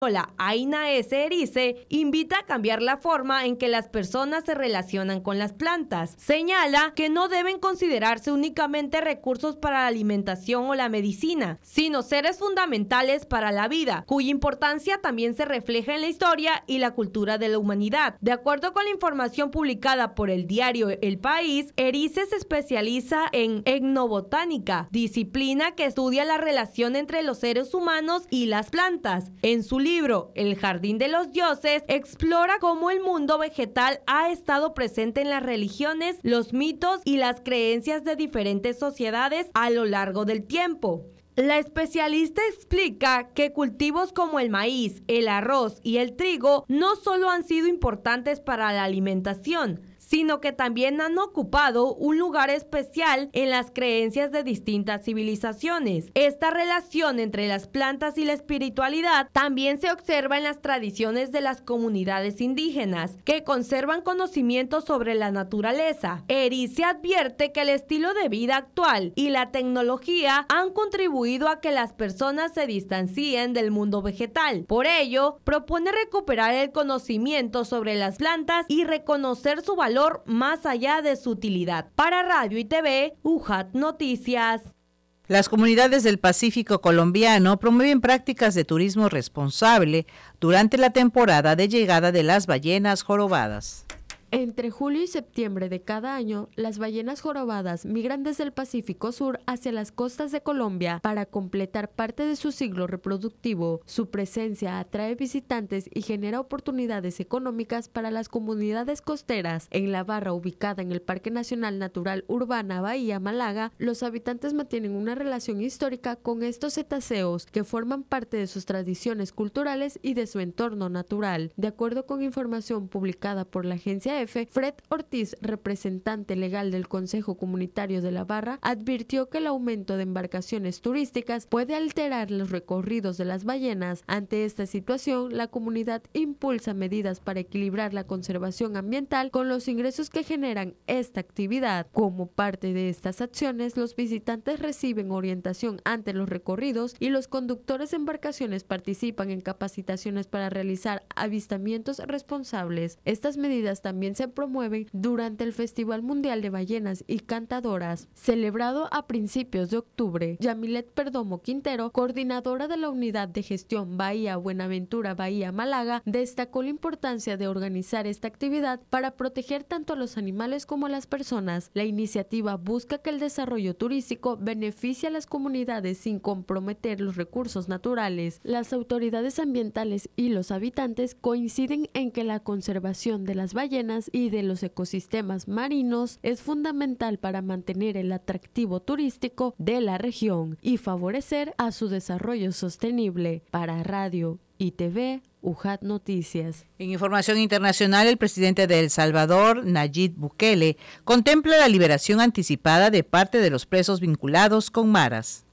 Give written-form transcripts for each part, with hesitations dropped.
Aina S. Erice invita a cambiar la forma en que las personas se relacionan con las plantas. Señala que no deben considerarse únicamente recursos para la alimentación o la medicina, sino seres fundamentales para la vida, cuya importancia también se refleja en la historia y la cultura de la humanidad. De acuerdo con la información publicada por el diario El País, Erice se especializa en etnobotánica, disciplina que estudia la relación entre los seres humanos y las plantas. En su libro El Jardín de los Dioses, explora cómo el mundo vegetal ha estado presente en las religiones, los mitos y las creencias de diferentes sociedades a lo largo del tiempo. La especialista explica que cultivos como el maíz, el arroz y el trigo no solo han sido importantes para la alimentación, sino que también han ocupado un lugar especial en las creencias de distintas civilizaciones. Esta relación entre las plantas y la espiritualidad también se observa en las tradiciones de las comunidades indígenas, que conservan conocimientos sobre la naturaleza. Erice advierte que el estilo de vida actual y la tecnología han contribuido a que las personas se distancien del mundo vegetal. Por ello, propone recuperar el conocimiento sobre las plantas y reconocer su valor más allá de su utilidad. Para Radio y TV, UJAT Noticias. Las comunidades del Pacífico colombiano promueven prácticas de turismo responsable durante la temporada de llegada de las ballenas jorobadas. Entre julio y septiembre de cada año, las ballenas jorobadas migran desde el Pacífico Sur hacia las costas de Colombia para completar parte de su ciclo reproductivo. Su presencia atrae visitantes y genera oportunidades económicas para las comunidades costeras. En la barra ubicada en el Parque Nacional Natural Urbana Bahía Málaga, los habitantes mantienen una relación histórica con estos cetáceos que forman parte de sus tradiciones culturales y de su entorno natural. De acuerdo con información publicada por la agencia Fred Ortiz, representante legal del Consejo Comunitario de la Barra, advirtió que el aumento de embarcaciones turísticas puede alterar los recorridos de las ballenas. Ante esta situación, la comunidad impulsa medidas para equilibrar la conservación ambiental con los ingresos que generan esta actividad. Como parte de estas acciones, los visitantes reciben orientación ante los recorridos y los conductores de embarcaciones participan en capacitaciones para realizar avistamientos responsables. Estas medidas también se promueven durante el Festival Mundial de Ballenas y Cantadoras, celebrado a principios de octubre. Yamilet Perdomo Quintero, coordinadora de la Unidad de Gestión Bahía Buenaventura Bahía Málaga, destacó la importancia de organizar esta actividad para proteger tanto a los animales como a las personas. La iniciativa busca que el desarrollo turístico beneficie a las comunidades sin comprometer los recursos naturales. Las autoridades ambientales y los habitantes coinciden en que la conservación de las ballenas y de los ecosistemas marinos es fundamental para mantener el atractivo turístico de la región y favorecer a su desarrollo sostenible. Para Radio y TV, UJAT Noticias. En información internacional, el presidente de El Salvador, Nayib Bukele, contempla la liberación anticipada de parte de los presos vinculados con maras.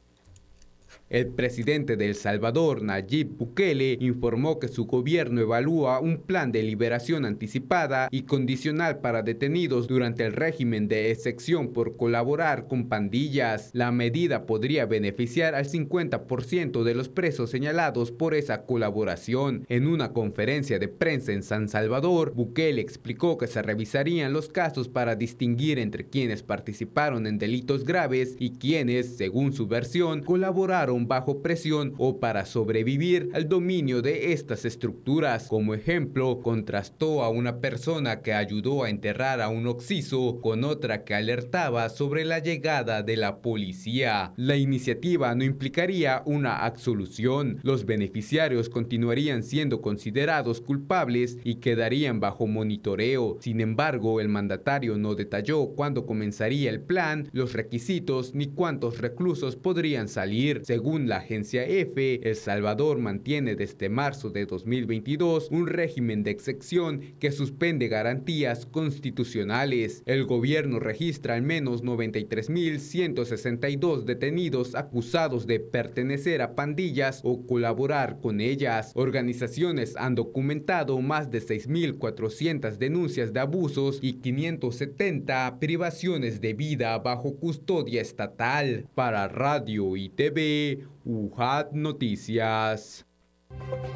El presidente de El Salvador, Nayib Bukele, informó que su gobierno evalúa un plan de liberación anticipada y condicional para detenidos durante el régimen de excepción por colaborar con pandillas. La medida podría beneficiar al 50% de los presos señalados por esa colaboración. En una conferencia de prensa en San Salvador, Bukele explicó que se revisarían los casos para distinguir entre quienes participaron en delitos graves y quienes, según su versión, colaboraron bajo presión o para sobrevivir al dominio de estas estructuras. Como ejemplo, contrastó a una persona que ayudó a enterrar a un occiso con otra que alertaba sobre la llegada de la policía. La iniciativa no implicaría una absolución. Los beneficiarios continuarían siendo considerados culpables y quedarían bajo monitoreo. Sin embargo, el mandatario no detalló cuándo comenzaría el plan, los requisitos ni cuántos reclusos podrían salir. Según la agencia EFE, El Salvador mantiene desde marzo de 2022 un régimen de excepción que suspende garantías constitucionales. El gobierno registra al menos 93.162 detenidos acusados de pertenecer a pandillas o colaborar con ellas. Organizaciones han documentado más de 6.400 denuncias de abusos y 570 privaciones de vida bajo custodia estatal. Para Radio y TV, UJAT Noticias.